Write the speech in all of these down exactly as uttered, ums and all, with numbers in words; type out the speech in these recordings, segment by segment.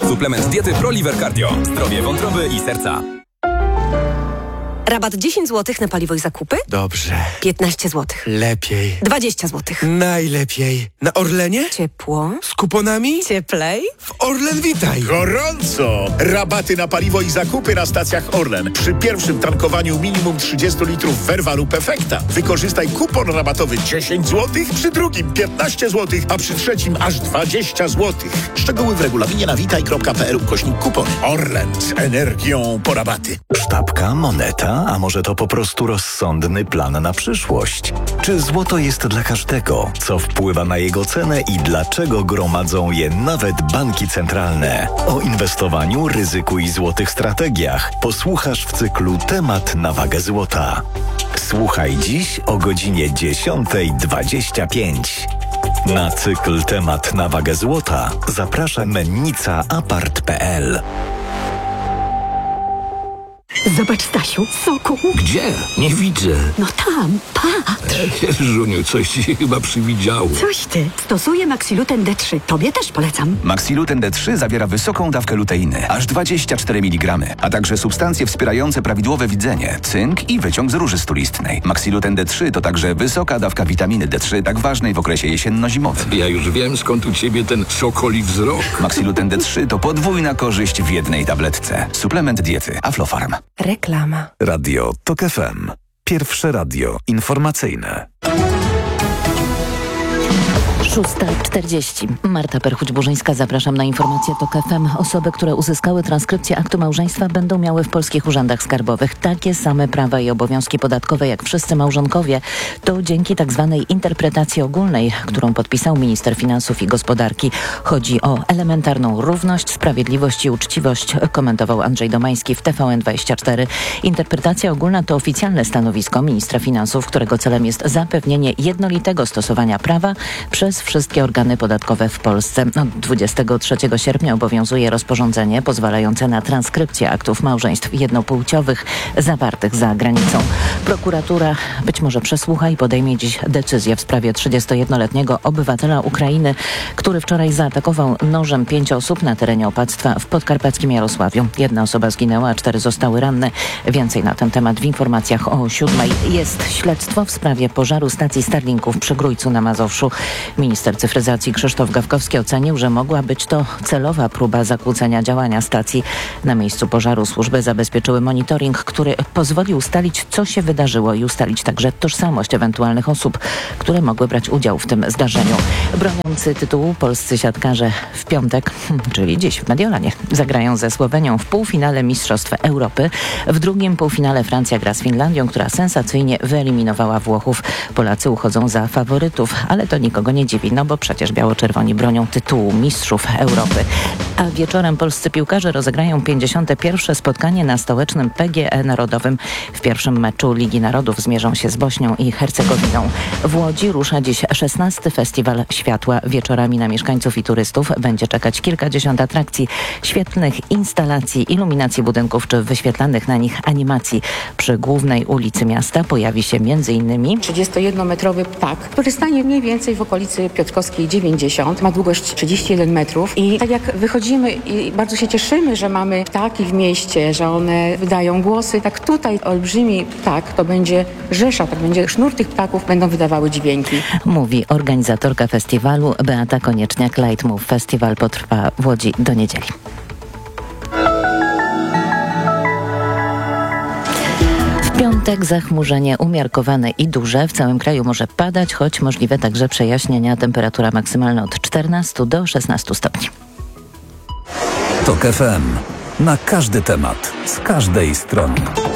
Suplement diety ProLiver Cardio. Zdrowie wątroby i serca. Rabat dziesięć złotych na paliwo i zakupy? Dobrze. piętnaście złotych. Lepiej. dwadzieścia złotych. Najlepiej. Na Orlenie? Ciepło. Z kuponami? Cieplej. W Orlen Witaj. Gorąco! Rabaty na paliwo i zakupy na stacjach Orlen. Przy pierwszym tankowaniu minimum trzydzieści litrów Verva lub Efekta. Wykorzystaj kupon rabatowy dziesięć złotych, przy drugim piętnaście złotych, a przy trzecim aż dwadzieścia złotych. Szczegóły w regulaminie na witaj kropka p l ukośnik kupon. Orlen z energią po rabaty. Sztabka, moneta, a może to po prostu rozsądny plan na przyszłość? Czy złoto jest dla każdego? Co wpływa na jego cenę i dlaczego gromadzą je nawet banki centralne? O inwestowaniu, ryzyku i złotych strategiach posłuchasz w cyklu Temat na wagę złota. Słuchaj dziś o godzinie dziesiąta dwadzieścia pięć. Na cykl Temat na wagę złota zaprasza mennica apart kropka p l. Zobacz, Stasiu, soku. Gdzie? Nie widzę. No tam, patrz. Żuniu, coś ci się chyba przywidziało. Coś ty. Stosuję Maxiluten D trzy. Tobie też polecam. Maxiluten D trzy zawiera wysoką dawkę luteiny, aż dwadzieścia cztery miligramy, a także substancje wspierające prawidłowe widzenie, cynk i wyciąg z róży stulistnej. Maxiluten D trzy to także wysoka dawka witaminy D trzy, tak ważnej w okresie jesienno-zimowym. Ja już wiem, skąd u ciebie ten sokoli wzrok. Maxiluten D trzy to podwójna korzyść w jednej tabletce. Suplement diety Aflofarm. Reklama. Radio TOK F M. Pierwsze radio informacyjne. szósta czterdzieści. Marta Perchuć-Burzyńska, zapraszam na informację TOK F M. Osoby, które uzyskały transkrypcję aktu małżeństwa, będą miały w polskich urzędach skarbowych takie same prawa i obowiązki podatkowe jak wszyscy małżonkowie. To dzięki tak zwanej interpretacji ogólnej, którą podpisał minister finansów i gospodarki. Chodzi o elementarną równość, sprawiedliwość i uczciwość, komentował Andrzej Domański w T V N dwadzieścia cztery. Interpretacja ogólna to oficjalne stanowisko ministra finansów, którego celem jest zapewnienie jednolitego stosowania prawa przez wszystkie organy podatkowe w Polsce. Od dwudziestego trzeciego sierpnia obowiązuje rozporządzenie pozwalające na transkrypcję aktów małżeństw jednopłciowych zawartych za granicą. Prokuratura być może przesłucha i podejmie dziś decyzję w sprawie trzydziestojednoletniego obywatela Ukrainy, który wczoraj zaatakował nożem pięć osób na terenie opactwa w podkarpackim Jarosławiu. Jedna osoba zginęła, a cztery zostały ranne. Więcej na ten temat w informacjach o siódmej. Jest śledztwo w sprawie pożaru stacji Starlinków przy Grójcu na Mazowszu. Minister cyfryzacji Krzysztof Gawkowski ocenił, że mogła być to celowa próba zakłócenia działania stacji. Na miejscu pożaru służby zabezpieczyły monitoring, który pozwolił ustalić, co się wydarzyło i ustalić także tożsamość ewentualnych osób, które mogły brać udział w tym zdarzeniu. Broniący tytułu polscy siatkarze w piątek, czyli dziś w Mediolanie, zagrają ze Słowenią w półfinale Mistrzostw Europy. W drugim półfinale Francja gra z Finlandią, która sensacyjnie wyeliminowała Włochów. Polacy uchodzą za faworytów, ale to nikogo nie dziwi, no bo przecież biało-czerwoni bronią tytułu Mistrzów Europy. A wieczorem polscy piłkarze rozegrają pięćdziesiąte pierwsze spotkanie na stołecznym P G E Narodowym. W pierwszym meczu Ligi Narodów zmierzą się z Bośnią i Hercegowiną. W Łodzi rusza dziś szesnasty Festiwal Światła. Wieczorami na mieszkańców i turystów będzie czekać kilkadziesiąt atrakcji, świetlnych instalacji, iluminacji budynków czy wyświetlanych na nich animacji. Przy głównej ulicy miasta pojawi się między innymi trzydziestojednometrowy ptak, który stanie mniej więcej w okolicy Piotrkowskiej dziewięćdziesiąt, ma długość trzydzieści jeden metrów i tak jak wychodzimy i bardzo się cieszymy, że mamy ptaki w mieście, że one wydają głosy, tak tutaj olbrzymi ptak to będzie rzesza, tak będzie sznur tych ptaków, będą wydawały dźwięki. Mówi organizatorka festiwalu Beata Konieczniak. Lightmove Festiwal potrwa w Łodzi do niedzieli. W piątek zachmurzenie umiarkowane i duże. W całym kraju może padać, choć możliwe także przejaśnienia. Temperatura maksymalna od czternastu do szesnastu stopni. TOK F M. Na każdy temat, z każdej strony.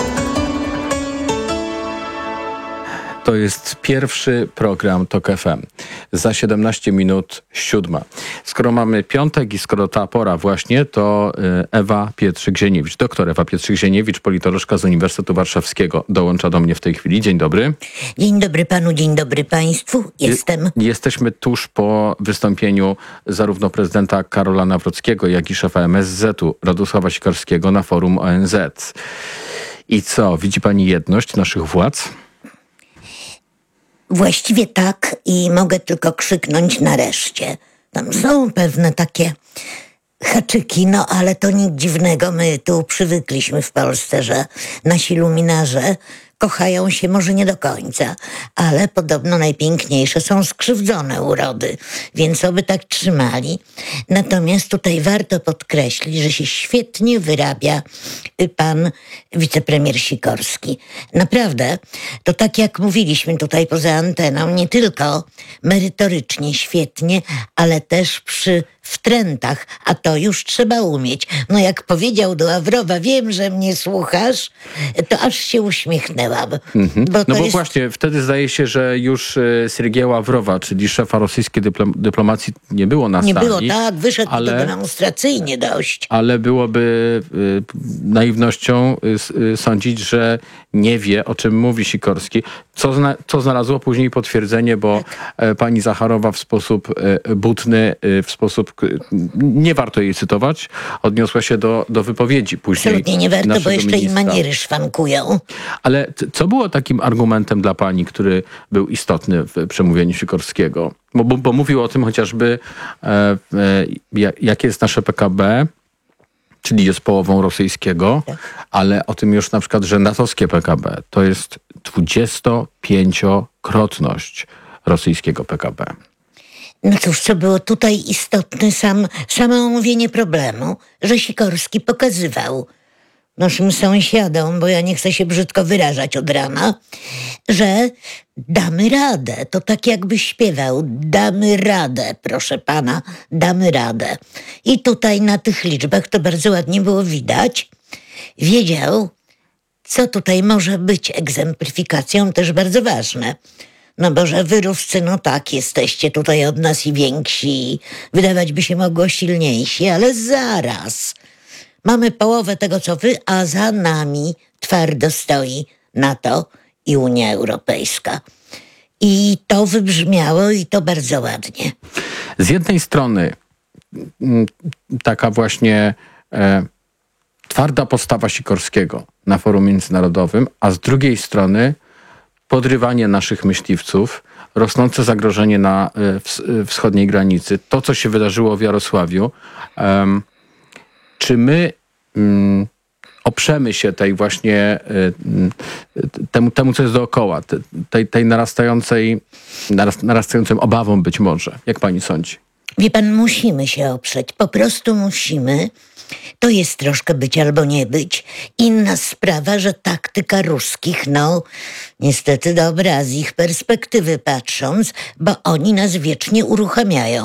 To jest pierwszy program TOK F M. Za siedemnaście minut siódma. Skoro mamy piątek i skoro ta pora właśnie, to Ewa Pietrzyk-Zieniewicz, doktor Ewa Pietrzyk-Zieniewicz, politolożka z Uniwersytetu Warszawskiego, dołącza do mnie w tej chwili. Dzień dobry. Dzień dobry panu, dzień dobry państwu. Jestem. Jesteśmy tuż po wystąpieniu zarówno prezydenta Karola Nawrockiego, jak i szefa M S Z-u Radosława Sikorskiego na forum O N Z. I co, widzi pani jedność naszych władz? Właściwie tak i mogę tylko krzyknąć nareszcie. Tam są pewne takie haczyki, no ale to nic dziwnego. My tu przywykliśmy w Polsce, że nasi luminarze kochają się może nie do końca, ale podobno najpiękniejsze są skrzywdzone urody, więc oby tak trzymali. Natomiast tutaj warto podkreślić, że się świetnie wyrabia pan wicepremier Sikorski. Naprawdę, to tak jak mówiliśmy tutaj poza anteną, nie tylko merytorycznie świetnie, ale też przy wtrętach, a to już trzeba umieć. No jak powiedział do Ławrowa, wiem, że mnie słuchasz, to aż się uśmiechnęłam. Mhm. Bo no to bo jest... właśnie wtedy zdaje się, że już y, Sergieja Ławrowa, czyli szefa rosyjskiej dyplom- dyplomacji nie było na Nie sali. było, tak, wyszedł ale, to demonstracyjnie dość. Ale byłoby y, naiwnością y, y, sądzić, że nie wie, o czym mówi Sikorski, co, zna, co znalazło później potwierdzenie, bo tak. pani Zacharowa w sposób y, butny, y, w sposób, y, nie warto jej cytować, odniosła się do, do wypowiedzi później. Absolutnie nie warto, bo jeszcze ministra. i maniery szwankują. Ale t- co było takim argumentem dla pani, który był istotny w przemówieniu Sikorskiego? Bo, bo, bo mówił o tym chociażby, e, e, jakie jest nasze P K B, czyli jest połową rosyjskiego, tak. ale o tym już na przykład, że natowskie P K B to jest dwudziestopięciokrotność rosyjskiego P K B. No cóż, co było tutaj istotne, sam, samo omówienie problemu, że Sikorski pokazywał naszym sąsiadom, bo ja nie chcę się brzydko wyrażać od rana, że damy radę. To tak jakby śpiewał, damy radę, proszę pana, damy radę. I tutaj na tych liczbach to bardzo ładnie było widać. Wiedział, co tutaj może być egzemplifikacją, też bardzo ważne. No bo że wy Ruscy, no tak, jesteście tutaj od nas i więksi, wydawać by się mogło silniejsi, ale zaraz. Mamy połowę tego, co wy, a za nami twardo stoi NATO i Unia Europejska. I to wybrzmiało i to bardzo ładnie. Z jednej strony taka właśnie e, twarda postawa Sikorskiego na forum międzynarodowym, a z drugiej strony podrywanie naszych myśliwców, rosnące zagrożenie na e, ws- wschodniej granicy, to co się wydarzyło w Jarosławiu. E, czy my mm, oprzemy się tej właśnie y, temu, temu, co jest dookoła, tej, tej narastającej, narast, narastającym obawom być może? Jak pani sądzi? Wie pan, musimy się oprzeć. Po prostu musimy. To jest troszkę być albo nie być. Inna sprawa, że taktyka ruskich, no niestety dobra z ich perspektywy patrząc, bo oni nas wiecznie uruchamiają.